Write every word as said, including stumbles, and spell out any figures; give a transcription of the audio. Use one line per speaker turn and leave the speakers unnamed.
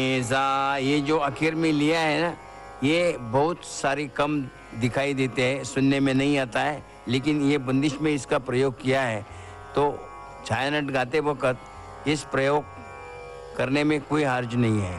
ऐसा ये जो आखिर में लिया है ना, ये बहुत सारी कम दिखाई देते हैं, सुनने में नहीं आता है, लेकिन ये बंदिश में इसका प्रयोग किया है। तो छाया नट गाते वक्त इस प्रयोग करने में कोई हर्ज नहीं है।